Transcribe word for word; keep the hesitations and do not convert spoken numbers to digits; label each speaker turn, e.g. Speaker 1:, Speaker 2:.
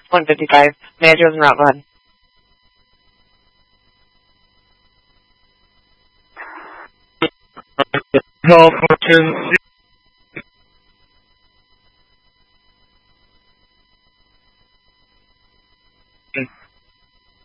Speaker 1: one fifty-five. May I choose route? Go ahead.
Speaker 2: Call for Kansas